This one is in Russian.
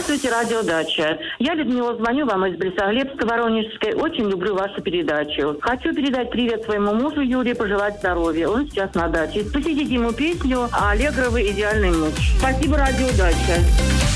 Здравствуйте, радио «Дача». Я, Людмила, звоню вам из Борисоглебска, Воронежской. Очень люблю вашу передачу. Хочу передать привет своему мужу Юрию, пожелать здоровья. Он сейчас на даче. Посвятите ему песню Аллегровой «Идеальный муж». Спасибо, радио «Дача».